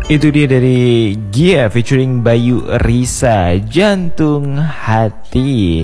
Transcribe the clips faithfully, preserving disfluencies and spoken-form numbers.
Itu dia dari Gia featuring Bayu Risa, Jantung Hati.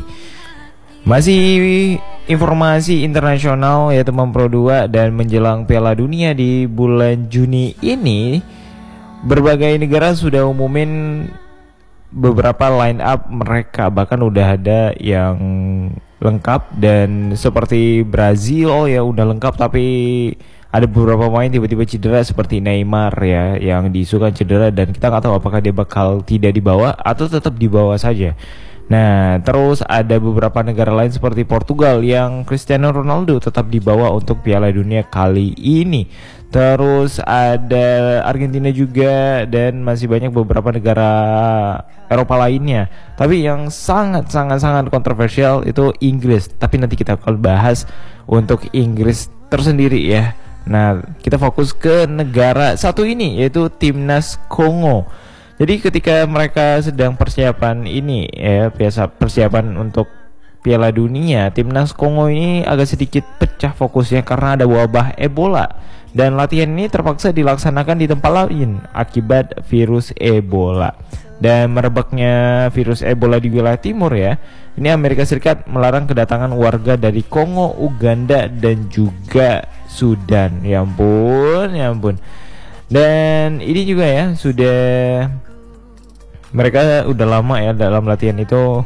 Masih informasi internasional ya teman Pro dua, dan menjelang Piala Dunia di bulan Juni ini, berbagai negara sudah umumin beberapa line up mereka, bahkan udah ada yang lengkap. Dan seperti Brazil ya udah lengkap, tapi ada beberapa pemain tiba-tiba cedera seperti Neymar ya, yang diisukan cedera, dan kita nggak tahu apakah dia bakal tidak dibawa atau tetap dibawa saja. Nah, terus ada beberapa negara lain seperti Portugal yang Cristiano Ronaldo tetap dibawa untuk Piala Dunia kali ini. Terus ada Argentina juga, dan masih banyak beberapa negara Eropa lainnya. Tapi yang sangat-sangat-sangat kontroversial itu Inggris. Tapi nanti kita akan bahas untuk Inggris tersendiri ya. Nah, kita fokus ke negara satu ini, yaitu Timnas Kongo. Jadi ketika mereka sedang persiapan ini ya, biasa persiapan untuk Piala Dunia, Timnas Kongo ini agak sedikit pecah fokusnya karena ada wabah Ebola. Dan latihan ini terpaksa dilaksanakan di tempat lain akibat virus Ebola. Dan merebaknya virus Ebola di wilayah timur ya, ini Amerika Serikat melarang kedatangan warga dari Kongo, Uganda, dan juga Sudan. Ya ampun, ya ampun. Dan ini juga ya, sudah mereka udah lama ya dalam latihan itu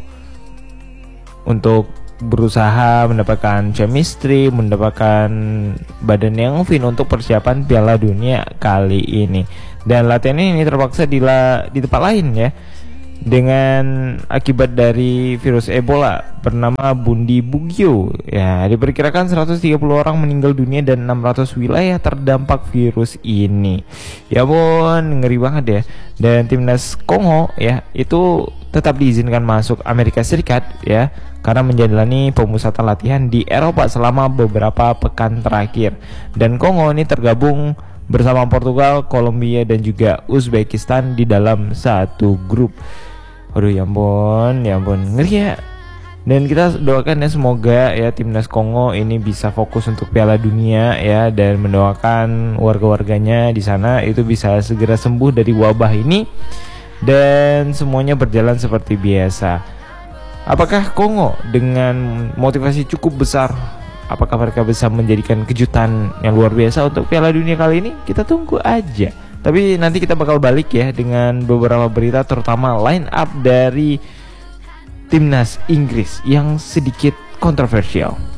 untuk berusaha mendapatkan chemistry, mendapatkan badan yang fit untuk persiapan Piala Dunia kali ini. Dan latihan ini terpaksa di, la, di tempat lain ya, dengan akibat dari virus Ebola bernama Bundi Bugyo. Ya, diperkirakan seratus tiga puluh orang meninggal dunia dan enam ratus wilayah terdampak virus ini. Ya ampun, ngeri banget ya. Dan Timnas Kongo ya, itu tetap diizinkan masuk Amerika Serikat ya, karena menjalani pemusatan latihan di Eropa selama beberapa pekan terakhir. Dan Kongo ini tergabung bersama Portugal, Kolombia, dan juga Uzbekistan di dalam satu grup. Aduh ya ampun, ya ampun, ngeri ya. Dan kita doakan ya, semoga ya Timnas Kongo ini bisa fokus untuk Piala Dunia ya, dan mendoakan warga-warganya di sana itu bisa segera sembuh dari wabah ini dan semuanya berjalan seperti biasa. Apakah Kongo dengan motivasi cukup besar, apakah mereka bisa menjadikan kejutan yang luar biasa untuk Piala Dunia kali ini? Kita tunggu aja. Tapi nanti kita bakal balik ya dengan beberapa berita, terutama line up dari Timnas Inggris yang sedikit kontroversial.